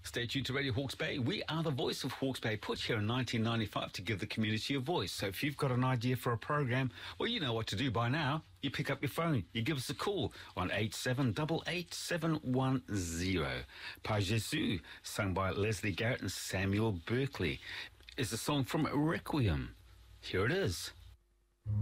Stay tuned to Radio Hawke's Bay. We are the voice of Hawke's Bay, put here in 1995 to give the community a voice. So if you've got an idea for a program, well, you know what to do by now. You pick up your phone, you give us a call on 8788-710. Par Jésus, sung by Leslie Garrett and Samuel Berkeley, is a song from Requiem. Here it is.